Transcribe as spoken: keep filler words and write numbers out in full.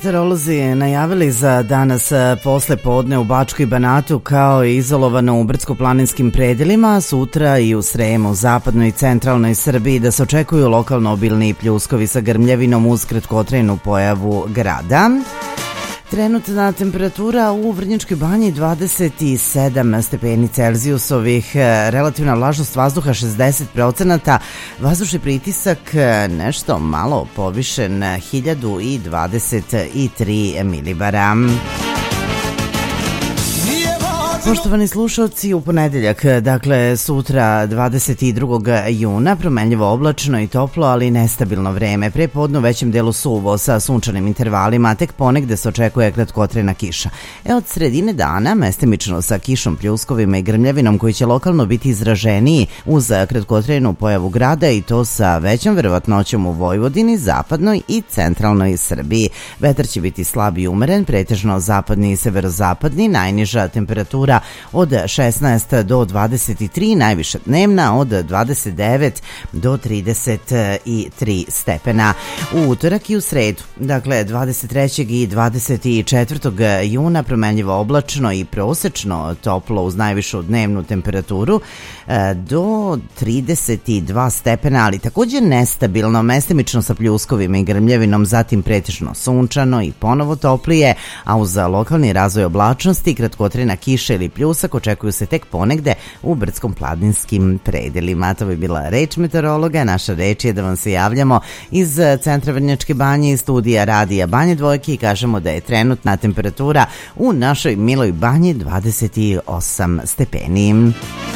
Meteorolozi najavili za danas posle podne u Bačkoj Banatu kao i izolovano u brdsko-planinskim predelima, sutra i u Sremu, zapadnoj i centralnoj Srbiji da se očekuju lokalno obilni pljuskovi sa grmljavinom uz kratkotrajnu pojavu grada. Trenutna temperatura u Vrnjačkoj Banji dvadeset sedam stepeni Celzijusovih, relativna vlažnost vazduha šezdeset procenata, vazdušni pritisak nešto malo povišen hiljadu dvadeset tri milibara. Poštovani slušalci, u ponedeljak, dakle sutra dvadeset drugog juna, promenljivo oblačno i toplo, ali nestabilno vreme. Pre podne u većem delu suvo sa sunčanim intervalima, a tek ponegde se očekuje kratkotrajna kiša. E od sredine dana, mestimično sa kišom, pljuskovima i grmljavinom koji će lokalno biti izraženiji uz kratkotrajnu pojavu grada i to sa većom verovatnoćom u Vojvodini, zapadnoj i centralnoj Srbiji. Vetar će biti slab i umeren, pretežno zapadni i severozapadni, najniža temperatura od šesnaest do dvadeset tri, najviša dnevna od dvadeset devet do trideset tri stepena. U utorak i u sredu, dakle dvadeset trećeg i dvadeset četvrtog juna, promenljivo oblačno i prosečno toplo uz najvišu dnevnu temperaturu do trideset dva stepena, ali također nestabilno, mestimično sa pljuskovima i grmljavinom, zatim pretežno sunčano i ponovo toplije, a uz lokalni razvoj oblačnosti, kratkotrajna kiša ili pljusak očekuju se tek ponegde u brdsko-planinskim predelima. To bi bila reč meteorologa. Naša reč je da vam se javljamo iz centra Vrnjačke Banje i studija radija Banje Dvojke i kažemo da je trenutna temperatura u našoj miloj banji dvadeset osam stepeni.